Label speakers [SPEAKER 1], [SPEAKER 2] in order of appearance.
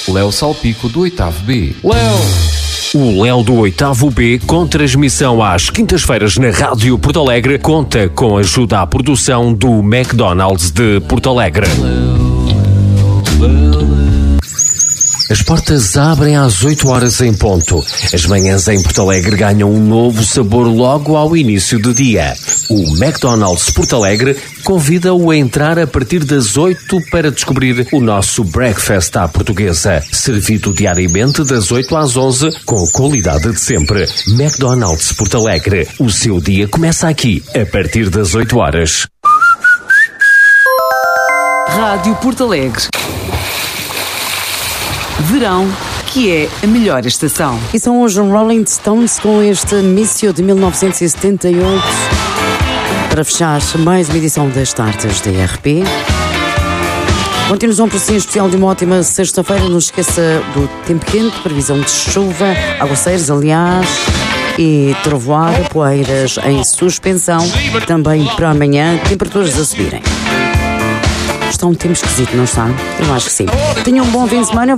[SPEAKER 1] Léo Salpico do 8º B.
[SPEAKER 2] O Léo do 8º B, com transmissão às quintas-feiras na Rádio Porto Alegre, conta com ajuda à produção do McDonald's de Porto Alegre. As portas abrem às 8 horas em ponto. As manhãs em Porto Alegre ganham um novo sabor logo ao início do dia. O McDonald's Porto Alegre convida-o a entrar a partir das 8 para descobrir o nosso breakfast à portuguesa. Servido diariamente das 8 às 11, com a qualidade de sempre. McDonald's Porto Alegre. O seu dia começa aqui, a partir das 8 horas.
[SPEAKER 3] Rádio Porto Alegre. Verão, que é a melhor estação.
[SPEAKER 4] E são hoje os Rolling Stones com este Missio de 1978 para fechar mais uma edição das tardes da RP. Continuação por si especial de uma ótima sexta-feira. Não esqueça do tempo quente, previsão de chuva, aguaceiros, aliás, e trovoada, poeiras em suspensão. Também para amanhã, temperaturas a subirem. Está um tempo esquisito, não está? Eu acho que sim. Tenham um bom fim de semana.